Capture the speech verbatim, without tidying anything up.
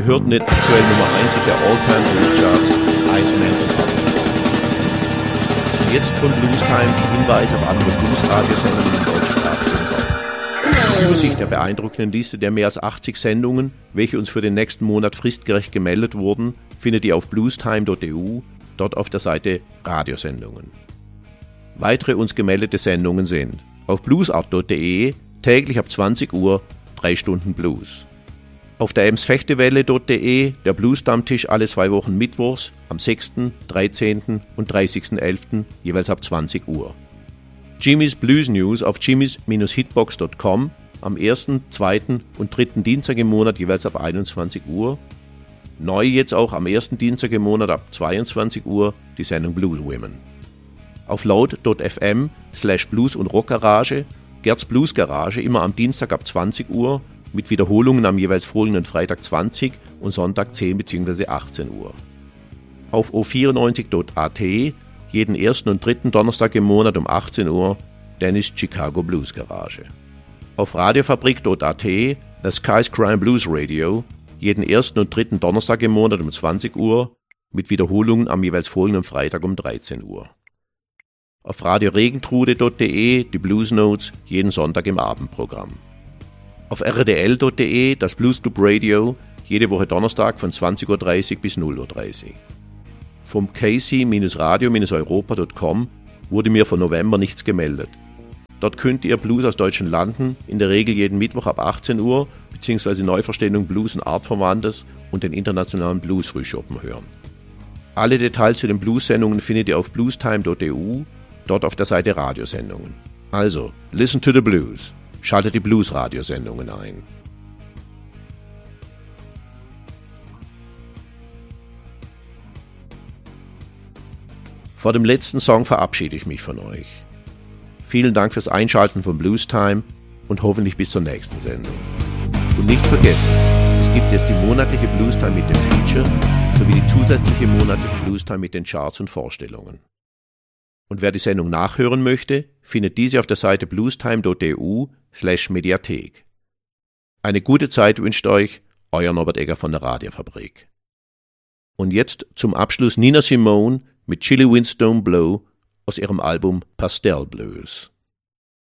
Sie hörten den aktuellen Nummer eins der All-Time Blues Charts, Iceman und Puppet. Jetzt von Blues Time die Hinweise auf andere Blues-Radiosendungen im deutschsprachigen Raum. Die Übersicht der beeindruckenden Liste der mehr als achtzig Sendungen, welche uns für den nächsten Monat fristgerecht gemeldet wurden, findet ihr auf bluestime punkt e u, dort auf der Seite Radiosendungen. Weitere uns gemeldete Sendungen sind auf bluesart punkt de täglich ab zwanzig Uhr drei Stunden Blues. Auf der emsfechtewelle punkt de der Blues-Stammtisch alle zwei Wochen mittwochs am sechsten, dreizehnten und dreißigsten elften jeweils ab zwanzig Uhr. Jimmy's Blues News auf jimmys Hitbox punkt com am ersten, zweiten und dritten Dienstag im Monat jeweils ab einundzwanzig Uhr. Neu jetzt auch am ersten Dienstag im Monat ab zweiundzwanzig Uhr die Sendung Blues Women. Auf laut punkt f m slash Blues und Rock Garage, Gerds Blues Garage immer am Dienstag ab zwanzig Uhr mit Wiederholungen am jeweils folgenden Freitag zwanzig und Sonntag zehn bzw. achtzehn Uhr. Auf o vierundneunzig punkt a t jeden ersten und dritten Donnerstag im Monat um achtzehn Uhr Dennis Chicago Blues Garage. Auf radiofabrik punkt a t The Sky's Crime Blues Radio jeden ersten und dritten Donnerstag im Monat um zwanzig Uhr mit Wiederholungen am jeweils folgenden Freitag um dreizehn Uhr. Auf radioregentrude punkt de die Blues Notes jeden Sonntag im Abendprogramm. Auf r d l punkt de das Blues Club Radio jede Woche Donnerstag von zwanzig Uhr dreißig bis null Uhr dreißig. Vom k c radio europa punkt com wurde mir von November nichts gemeldet. Dort könnt ihr Blues aus deutschen Landen in der Regel jeden Mittwoch ab achtzehn Uhr bzw. Neuverstellung Blues und Artverwandtes und den internationalen Blues-Frühschoppen hören. Alle Details zu den Blues-Sendungen findet ihr auf bluestime punkt e u, dort auf der Seite Radiosendungen. Also, listen to the blues. Schaltet die Blues-Radiosendungen ein. Vor dem letzten Song verabschiede ich mich von euch. Vielen Dank fürs Einschalten von Blues Time und hoffentlich bis zur nächsten Sendung. Und nicht vergessen, es gibt jetzt die monatliche Blues Time mit dem Feature sowie die zusätzliche monatliche Blues Time mit den Charts und Vorstellungen. Und wer die Sendung nachhören möchte, findet diese auf der Seite bluestime punkt e u slash Mediathek. Eine gute Zeit wünscht euch euer Norbert Egger von der Radiofabrik. Und jetzt zum Abschluss Nina Simone mit Chili Wind Stone Blow aus ihrem Album Pastel Blues.